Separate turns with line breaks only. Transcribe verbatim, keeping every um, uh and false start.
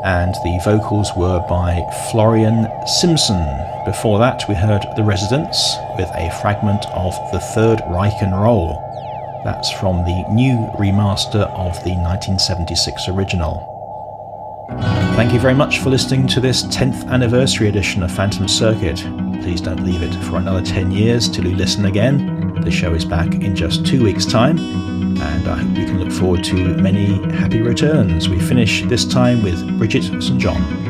and the vocals were by Florian Simpson. Before that we heard The Residents with a fragment of The Third Reich and Roll. That's from the new remaster of the nineteen seventy-six original. Thank you very much for listening to this tenth anniversary edition of Phantom Circuit. Please don't leave it for another ten years till you listen again. The show is back in just two weeks' time, and I hope you can look forward to many happy returns. We finish this time with Bridget Saint John.